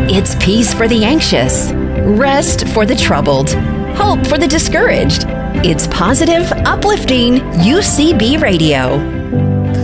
It's peace for the anxious, rest for the troubled, hope for the discouraged. It's positive, uplifting UCB Radio.